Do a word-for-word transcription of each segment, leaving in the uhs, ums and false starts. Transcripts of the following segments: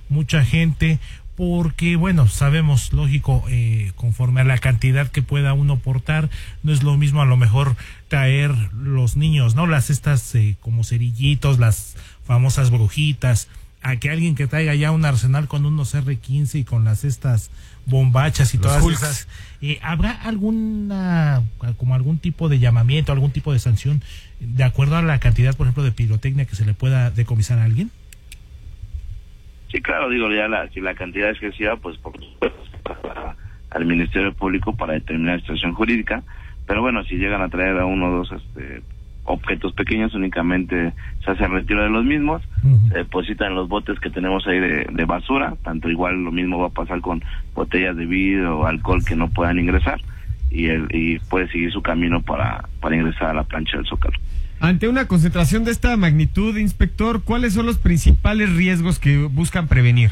mucha gente, porque, bueno, sabemos, lógico, eh, conforme a la cantidad que pueda uno portar, no es lo mismo a lo mejor traer los niños, ¿no? Las estas eh, como cerillitos, las famosas brujitas, a que alguien que traiga ya un arsenal con unos erre quince y con las estas bombachas y los todas Hulks. esas. Eh, ¿Habrá alguna, como algún tipo de llamamiento, algún tipo de sanción, de acuerdo a la cantidad, por ejemplo, de pirotecnia que se le pueda decomisar a alguien? Sí, claro, digo, ya la, si la cantidad es excesiva, pues por supuesto para, al Ministerio Público para determinar la situación jurídica, pero bueno, si llegan a traer a uno o dos este, objetos pequeños, únicamente se hace el retiro de los mismos, uh-huh. se depositan los botes que tenemos ahí de, de basura, tanto igual lo mismo va a pasar con botellas de vidrio o alcohol que no puedan ingresar, y, el, y puede seguir su camino para, para ingresar a la plancha del Zócalo. Ante una concentración de esta magnitud, inspector, ¿cuáles son los principales riesgos que buscan prevenir?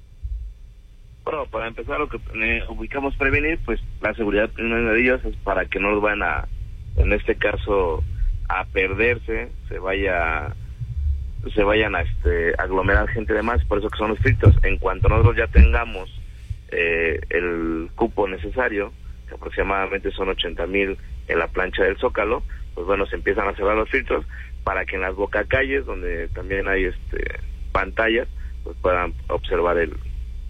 Bueno, para empezar, lo que eh, ubicamos prevenir, pues la seguridad, primero de ellos, es para que no los vayan a, en este caso, a perderse, se vaya, se vayan a este, aglomerar gente de más, por eso que son los filtros. En cuanto nosotros ya tengamos eh, el cupo necesario, que aproximadamente son ochenta mil en la plancha del Zócalo, pues bueno, se empiezan a cerrar los filtros para que en las bocacalles, donde también hay este pantallas, pues puedan observar el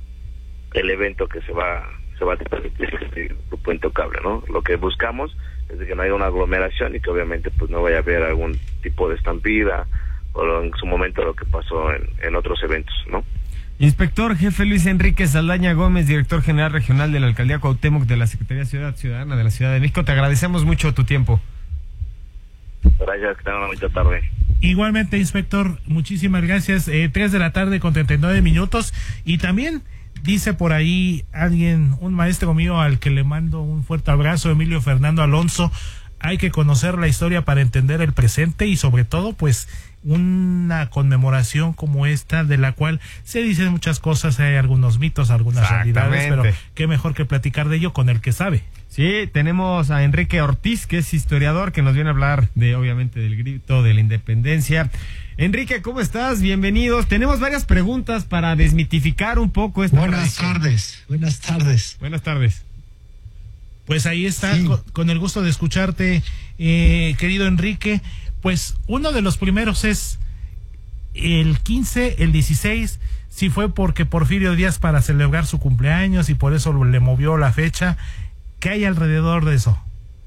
el evento que se va se va a transmitir el grupo intocable, ¿no? Lo que buscamos es de que no haya una aglomeración y que obviamente pues no vaya a haber algún tipo de estampida o en su momento lo que pasó en, en otros eventos, ¿no? Inspector Jefe Luis Enrique Saldaña Gómez, director general regional de la Alcaldía Cuauhtémoc de la Secretaría de Ciudad Ciudadana de la Ciudad de México, te agradecemos mucho tu tiempo. Gracias, que tengan una bonita tarde. Igualmente, inspector, muchísimas gracias. Eh, tres de la tarde con treinta y nueve minutos. Y también dice por ahí alguien, un maestro mío al que le mando un fuerte abrazo, Emilio Fernando Alonso, hay que conocer la historia para entender el presente y sobre todo, pues, una conmemoración como esta, de la cual se dicen muchas cosas, hay algunos mitos, algunas realidades, pero qué mejor que platicar de ello con el que sabe. Sí, tenemos a Enrique Ortiz, que es historiador, que nos viene a hablar de, obviamente, del grito de la independencia. Enrique, ¿cómo estás? Bienvenidos. Tenemos varias preguntas para desmitificar un poco esta Buenas tradición. tardes, buenas tardes. Buenas tardes. Pues ahí está, Sí. con, con el gusto de escucharte, eh, querido Enrique. Pues uno de los primeros es el quince, el dieciséis, si fue porque Porfirio Díaz para celebrar su cumpleaños y por eso le movió la fecha. ¿Qué hay alrededor de eso?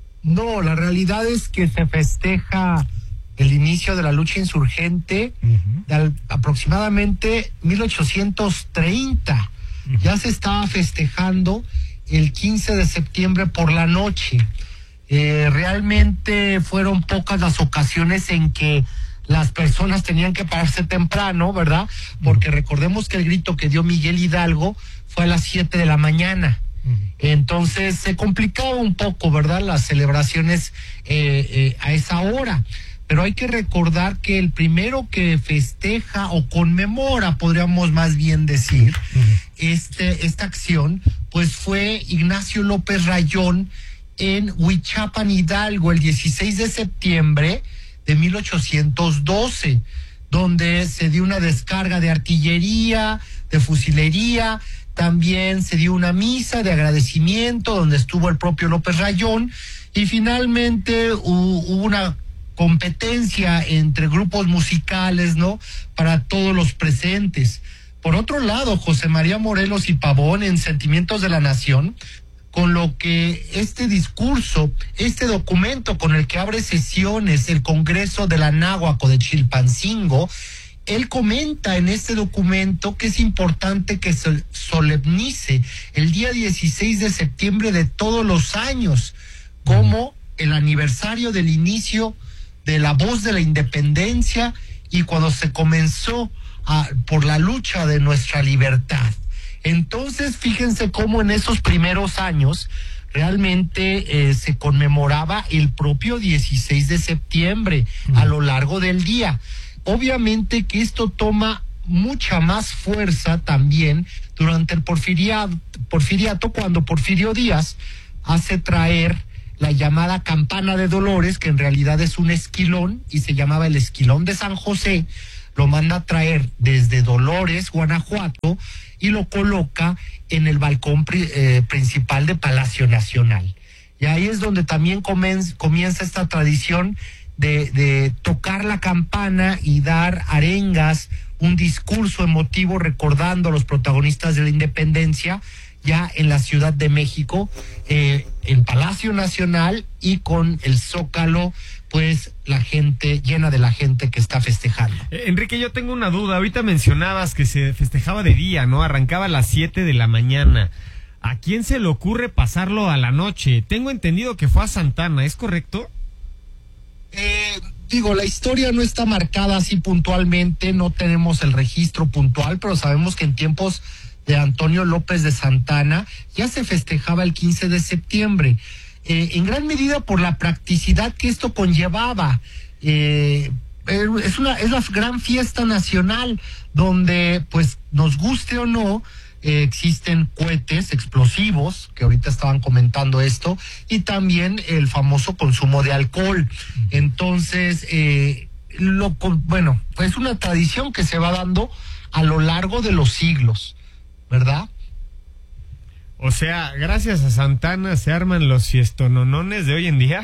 No, la realidad es que se festeja el inicio de la lucha insurgente uh-huh. de al, aproximadamente mil ochocientos treinta. Uh-huh. Ya se estaba festejando el quince de septiembre por la noche. Eh, realmente fueron pocas las ocasiones en que las personas tenían que pararse temprano, ¿verdad? Porque uh-huh. recordemos que el grito que dio Miguel Hidalgo fue a las siete de la mañana. Entonces se complicaba un poco, ¿verdad?, las celebraciones eh, eh, a esa hora. Pero hay que recordar que el primero que festeja o conmemora, podríamos más bien decir, uh-huh. este, esta acción, pues fue Ignacio López Rayón en Huichapan, Hidalgo, el dieciséis de septiembre de mil ochocientos doce, donde se dio una descarga de artillería, de fusilería. También se dio una misa de agradecimiento donde estuvo el propio López Rayón y finalmente hubo una competencia entre grupos musicales, ¿no?, para todos los presentes. Por otro lado, José María Morelos y Pavón en Sentimientos de la Nación, con lo que este discurso, este documento con el que abre sesiones el Congreso de la Náhuaco de Chilpancingo, él comenta en este documento que es importante que se solemnice el día dieciséis de septiembre de todos los años como el aniversario del inicio de la voz de la independencia y cuando se comenzó a, por la lucha de nuestra libertad. Entonces, fíjense cómo en esos primeros años realmente eh, se conmemoraba el propio dieciséis de septiembre a lo largo del día. Obviamente que esto toma mucha más fuerza también durante el porfiriato, porfiriato, cuando Porfirio Díaz hace traer la llamada campana de Dolores, que en realidad es un esquilón y se llamaba el esquilón de San José, lo manda a traer desde Dolores, Guanajuato, y lo coloca en el balcón pri, eh, principal de Palacio Nacional. Y ahí es donde también comienza, comienza esta tradición de, de tocar la campana y dar arengas, un discurso emotivo recordando a los protagonistas de la independencia, ya en la Ciudad de México, eh, en Palacio Nacional, y con el Zócalo, pues la gente, llena de la gente que está festejando. Eh, Enrique, yo tengo una duda. Ahorita mencionabas que se festejaba de día, ¿no? Arrancaba a las siete de la mañana. ¿A quién se le ocurre pasarlo a la noche? Tengo entendido que fue a Santana, ¿es correcto? Eh, digo, la historia no está marcada así puntualmente, no tenemos el registro puntual, pero sabemos que en tiempos de Antonio López de Santana ya se festejaba el quince de septiembre, eh, en gran medida por la practicidad que esto conllevaba. Eh, es una es la gran fiesta nacional donde, pues, nos guste o no, eh, existen cohetes explosivos, que ahorita estaban comentando esto, y también el famoso consumo de alcohol. Entonces, eh, lo bueno, pues es una tradición que se va dando a lo largo de los siglos, ¿verdad? O sea, gracias a Santana se arman los fiestononones de hoy en día.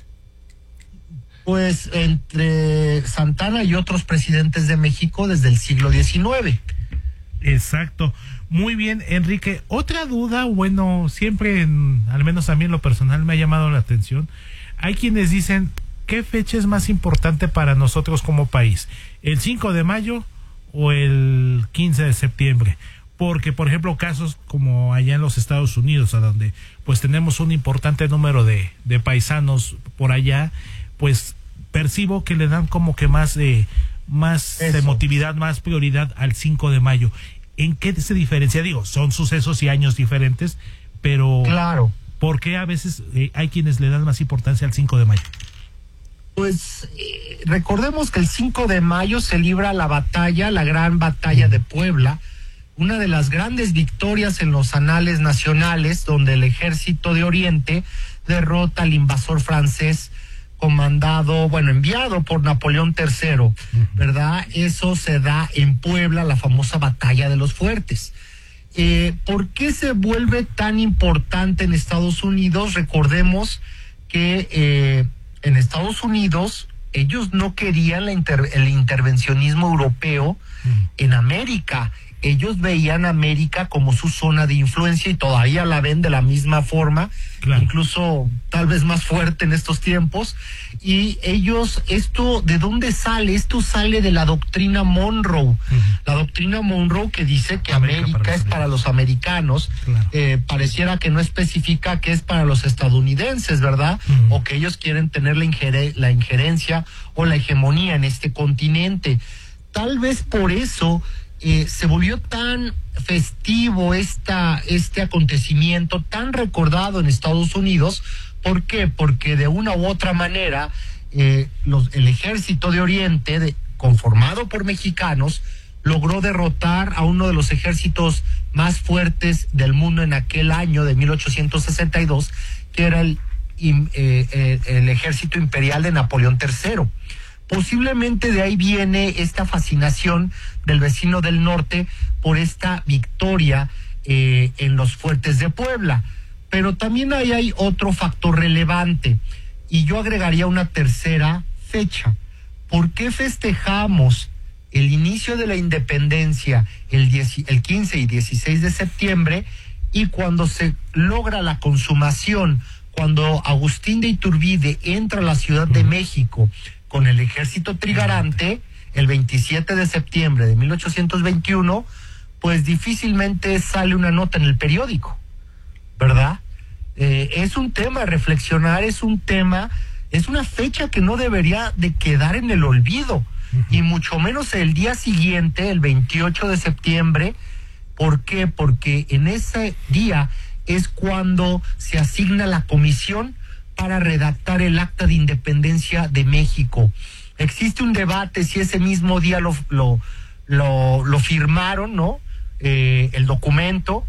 Pues entre Santana y otros presidentes de México desde el siglo diecinueve. Exacto. Muy bien, Enrique. Otra duda, bueno, siempre, en, al menos a mí en lo personal me ha llamado la atención. Hay quienes dicen, ¿qué fecha es más importante para nosotros como país? ¿El cinco de mayo o el quince de septiembre? Porque, por ejemplo, casos como allá en los Estados Unidos, a donde pues tenemos un importante número de, de paisanos por allá, pues percibo que le dan como que más eh, más emotividad, más prioridad al cinco de mayo. ¿En qué se diferencia? Digo, son sucesos y años diferentes, pero claro, ¿por qué a veces eh, hay quienes le dan más importancia al cinco de mayo? Pues eh, recordemos que el cinco de mayo se libra la batalla, la gran batalla de Puebla, una de las grandes victorias en los anales nacionales, donde el ejército de Oriente derrota al invasor francés comandado, bueno, enviado por Napoleón tercero, ¿verdad? Eso se da en Puebla, la famosa batalla de los fuertes. Eh, ¿Por qué se vuelve tan importante en Estados Unidos? Recordemos que eh, en Estados Unidos ellos no querían la inter- el intervencionismo europeo en América. Ellos veían a América como su zona de influencia y todavía la ven de la misma forma, claro, incluso tal vez más fuerte en estos tiempos. Y ellos, esto, ¿de dónde sale? Esto sale de la doctrina Monroe. Uh-huh. La doctrina Monroe, que dice que América, América para es para los americanos, claro, eh, pareciera que no especifica que es para los estadounidenses, ¿verdad? Uh-huh. O que ellos quieren tener la, ingere- la injerencia o la hegemonía en este continente. Tal vez por eso Eh, se volvió tan festivo esta, este acontecimiento, tan recordado en Estados Unidos. ¿Por qué? Porque de una u otra manera eh, los, el ejército de Oriente, de, conformado por mexicanos, logró derrotar a uno de los ejércitos más fuertes del mundo en aquel año de mil ochocientos sesenta y dos, que era el, eh, eh, el ejército imperial de Napoleón tercero. Posiblemente de ahí viene esta fascinación del vecino del norte por esta victoria eh, en los fuertes de Puebla. Pero también ahí hay otro factor relevante, y yo agregaría una tercera fecha. ¿Por qué festejamos el inicio de la independencia el, diez, el quince y dieciséis de septiembre, y cuando se logra la consumación, cuando Agustín de Iturbide entra a la Ciudad de México con el ejército trigarante, el veintisiete de septiembre de mil ochocientos veintiuno, pues difícilmente sale una nota en el periódico, ¿verdad? Eh, es un tema a reflexionar, es un tema, es una fecha que no debería de quedar en el olvido, uh-huh, y mucho menos el día siguiente, el veintiocho de septiembre. ¿Por qué? Porque en ese día es cuando se asigna la comisión para redactar el Acta de Independencia de México. Existe un debate si ese mismo día lo lo lo, lo firmaron, ¿no? Eh, el documento,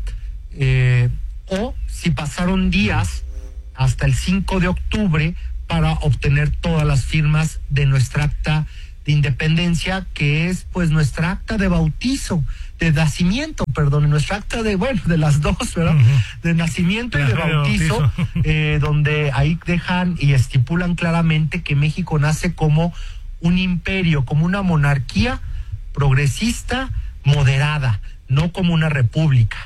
eh, o si pasaron días hasta el cinco de octubre para obtener todas las firmas de nuestra Acta de independencia, que es pues nuestra acta de bautizo, de nacimiento, perdón, nuestra acta de, bueno, de las dos, ¿verdad? Uh-huh. De nacimiento y de bautizo, bautizo. Eh, donde ahí dejan y estipulan claramente que México nace como un imperio, como una monarquía progresista, moderada, no como una república.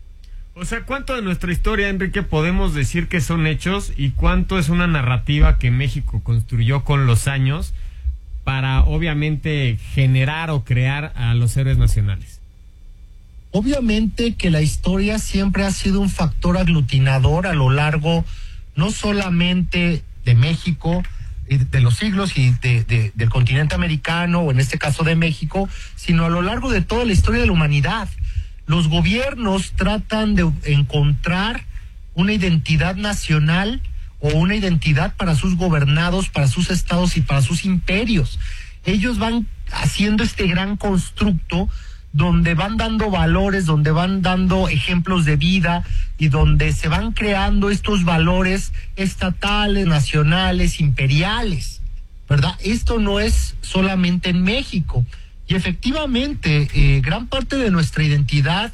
O sea, ¿cuánto de nuestra historia, Enrique, podemos decir que son hechos y cuánto es una narrativa que México construyó con los años para, obviamente, generar o crear a los héroes nacionales? Obviamente que la historia siempre ha sido un factor aglutinador a lo largo, no solamente de México, de los siglos y de, de, del continente americano, o en este caso de México, sino a lo largo de toda la historia de la humanidad. Los gobiernos tratan de encontrar una identidad nacional o una identidad para sus gobernados, para sus estados y para sus imperios. Ellos van haciendo este gran constructo donde van dando valores, donde van dando ejemplos de vida y donde se van creando estos valores estatales, nacionales, imperiales, ¿verdad? Esto no es solamente en México. Y efectivamente, eh, gran parte de nuestra identidad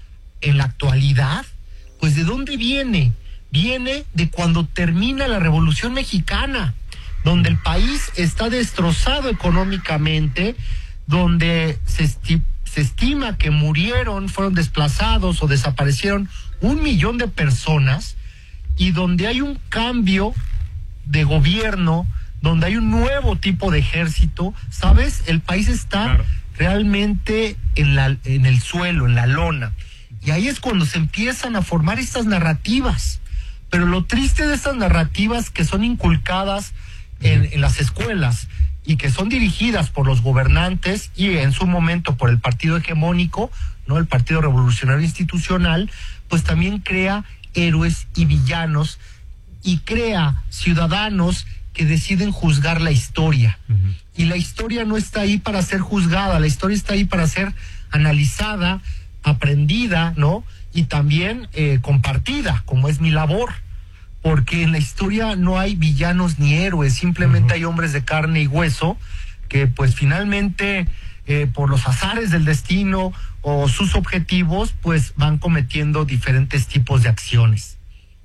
en la actualidad, pues ¿de dónde viene? Viene de cuando termina la Revolución Mexicana, donde el país está destrozado económicamente, donde se, esti- se estima que murieron, fueron desplazados o desaparecieron un millón de personas, y donde hay un cambio de gobierno, donde hay un nuevo tipo de ejército, ¿sabes? El país está claro. realmente en la en el suelo, en la lona. Y ahí es cuando se empiezan a formar estas narrativas. Pero lo triste de estas narrativas que son inculcadas en, en las escuelas y que son dirigidas por los gobernantes y en su momento por el partido hegemónico, ¿no? El Partido Revolucionario Institucional, pues también crea héroes y villanos y crea ciudadanos que deciden juzgar la historia. Uh-huh. Y la historia no está ahí para ser juzgada, la historia está ahí para ser analizada, aprendida, ¿no? Y también eh, compartida, como es mi labor. Porque en la historia no hay villanos ni héroes, simplemente uh-huh. hay hombres de carne y hueso que pues finalmente eh, por los azares del destino o sus objetivos pues van cometiendo diferentes tipos de acciones.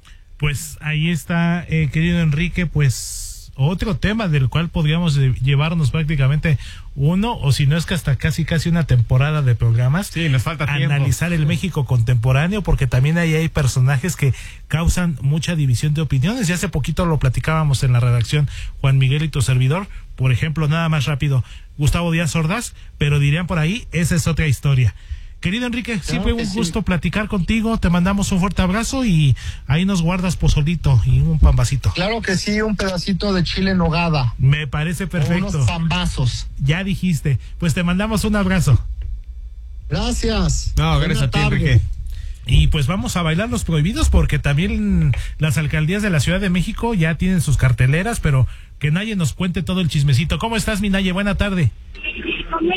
Pues ahí está, eh, querido Enrique, pues otro tema del cual podríamos llevarnos prácticamente uno, o si no es que hasta casi casi una temporada de programas. Sí, nos falta tiempo. Analizar el México contemporáneo, porque también ahí hay personajes que causan mucha división de opiniones. Y hace poquito lo platicábamos en la redacción Juan Miguel y tu servidor. Por ejemplo, nada más rápido, Gustavo Díaz Ordaz, pero dirían por ahí, esa es otra historia. Querido Enrique, claro, siempre un gusto sí. platicar contigo, te mandamos un fuerte abrazo y ahí nos guardas pozolito y un pambacito. Claro que sí, un pedacito de chile en nogada. Me parece perfecto. Unos pambazos. Ya dijiste, pues te mandamos un abrazo. Gracias. No, gracias a ti, Enrique. Y pues vamos a bailar los prohibidos, porque también las alcaldías de la Ciudad de México ya tienen sus carteleras, pero que Naye nos cuente todo el chismecito. ¿Cómo estás, mi Naye? Buena tarde. ¿Cómo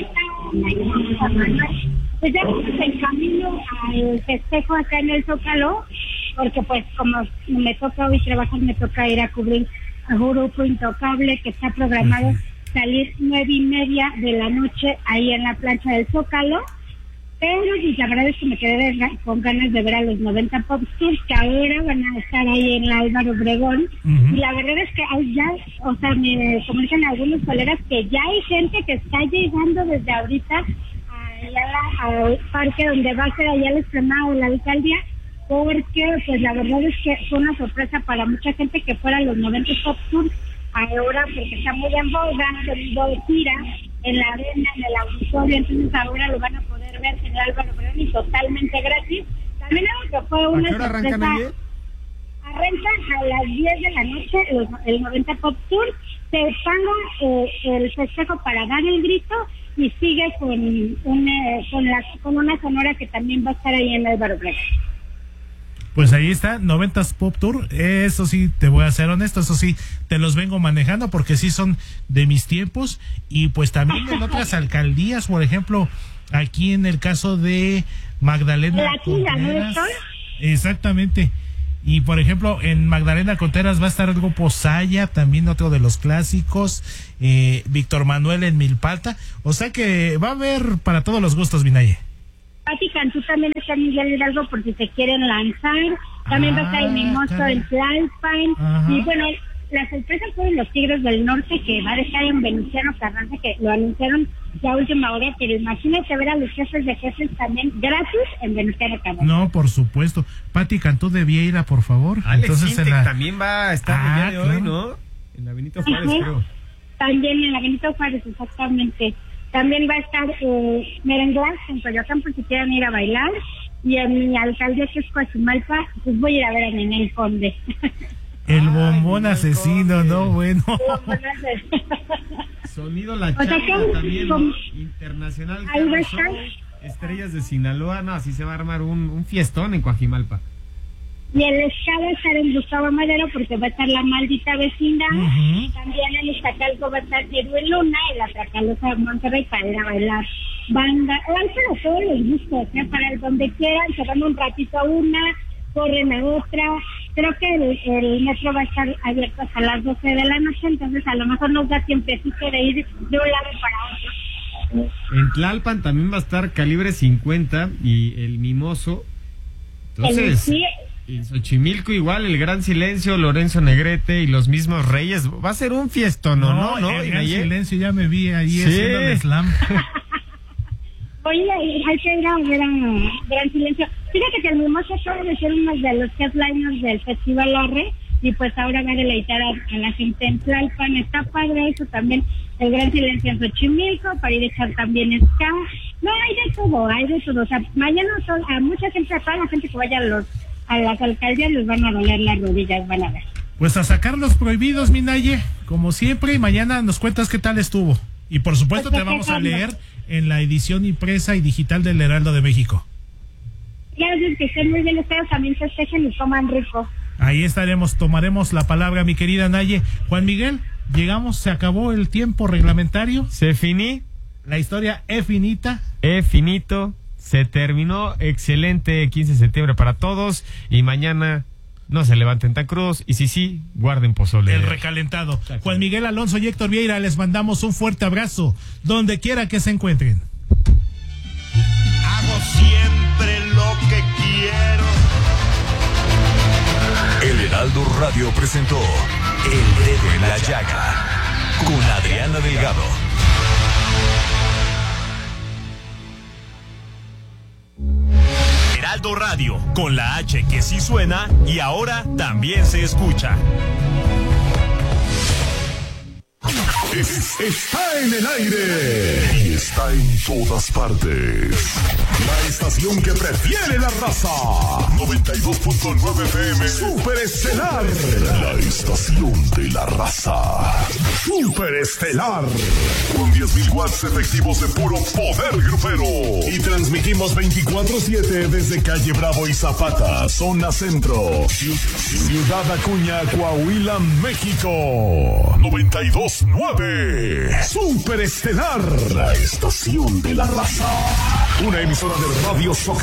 estás? Pues ya en camino al festejo acá en el Zócalo, porque pues como me toca hoy trabajar, me toca ir a cubrir a Grupo Intocable, que está programado uh-huh. salir nueve y media de la noche ahí en la plancha del Zócalo. Pero y la verdad es que me quedé con ganas de ver a los noventa Pop Tours, que ahora van a estar ahí en la Álvaro Obregón. Uh-huh. Y la verdad es que hay ya, o sea, me comunican algunos colegas que ya hay gente que está llegando desde ahorita al parque donde va a ser allá el estrenado de la alcaldía, porque pues la verdad es que fue una sorpresa para mucha gente que fuera los noventa Pop Tours ahora, porque está muy en boga, se de gira en la arena, en el auditorio, entonces ahora lo van a poder ver en el Álvaro Obregón y totalmente gratis. También algo que fue una sorpresa. ¿Arrancan ayer? Arrancan a las diez de la noche el, el noventa Pop Tour, se paga eh, el festejo para dar el grito y sigue con, un, eh, con, la, con una sonora que también va a estar ahí en el Álvaro Obregón. Pues ahí está, noventas Pop Tour, eso sí, te voy a ser honesto, eso sí, te los vengo manejando porque sí son de mis tiempos, y pues también en otras alcaldías, por ejemplo, aquí en el caso de Magdalena la Quilla, ¿no, Héctor? Exactamente, Y por ejemplo, en Magdalena Contreras va a estar algo Posaya, también otro de los clásicos, eh, Víctor Manuel en Milpalta. O sea que va a haber para todos los gustos, Minaye. Pati Cantú también está en Miguel Hidalgo por si se quieren lanzar. También ah, va a estar el Mimoso en Tlalpan. Ajá. Y bueno, la sorpresa fueron los Tigres del Norte, que va a dejar en Venustiano Carranza, que lo anunciaron ya última hora, pero imagínate ver a los jefes de jefes también gratis en Venustiano Carranza. No, por supuesto. Pati Cantú de Vieira, por favor. Alex Entonces en la... también va a estar ah, el día de claro. hoy, ¿no? En la Benito Juárez, Ajá. creo. También en la Benito Juárez, exactamente. También va a estar eh, Merenglás en Coyoacán, por si quieren ir a bailar. Y en mi alcaldía, que es Coajimalpa, pues voy a ir a ver a Ninel Conde. El bombón Ay, asesino, Conde. ¿no? Bueno. Sonido La Changa, o sea, también, ¿no? Internacional Show, Estrellas de Sinaloa, no, así se va a armar un, un fiestón en Coajimalpa. Y el Ska va a estar en Gustavo Madero porque va a estar La Maldita Vecina. Uh-huh. También en Iztacalco va a estar Edwin Luna y la Tracalosa de Monterrey para ir a bailar banda. Hay para todos los gustos, ¿eh? Para el donde quieran, se van un ratito a una, corren a otra. Creo que el, el metro va a estar abierto hasta las doce de la noche, entonces a lo mejor nos da tiempecito de ir de un lado para otro. En Tlalpan también va a estar Calibre cincuenta y el Mimoso. Entonces, el, sí, en Xochimilco igual, el Gran Silencio, Lorenzo Negrete y los mismos Reyes. Va a ser un fiestón, ¿no? No, ¿no? El Gran Silencio ya me vi ahí sí. haciendo el slam. Oye, hay que ir a ver a Gran Silencio. Fíjate que el Mimoso acaba de ser uno de los headliners del Festival Arre y pues ahora va a deleitar a, a la gente en Tlalpan. Está padre eso también, el Gran Silencio en Xochimilco, para ir a echar también ska. No, hay de todo, hay de todo. O sea, mañana son, a mucha gente, a toda la gente que vaya a, los, a las alcaldías les van a doler las rodillas, van a ver. Pues a sacar los prohibidos, Minaye, como siempre, y mañana nos cuentas qué tal estuvo. Y por supuesto pues te vamos a leer en la edición impresa y digital del Heraldo de México. Gracias, que estén muy bien ustedes, también festejen y coman rico. Ahí estaremos, tomaremos la palabra, mi querida Naye. Juan Miguel, llegamos, se acabó el tiempo reglamentario. Se finí. La historia es finita. Es finito, se terminó, excelente quince de septiembre para todos y mañana no se levanten tan crudos y si sí, guarden pozole. El recalentado. Juan Miguel Alonso y Héctor Vieira, les mandamos un fuerte abrazo, donde quiera que se encuentren. Hago siempre lo que quiero. El Heraldo Radio presentó El Dedo en la Llaga con Adriana Delgado. Heraldo Radio, con la H que sí suena y ahora también se escucha. Es, está en el aire y está en todas partes. La estación que prefiere la raza. noventa y dos punto nueve F M Super Estelar. La estación de la raza. Super Estelar. Con diez mil watts efectivos de puro poder grupero. Y transmitimos veinticuatro siete desde Calle Bravo y Zapata, zona centro. Ciudad Acuña, Coahuila, México. noventa y dos punto nueve Super Estelar, la estación de la raza. Una emisora de Radio Soccer.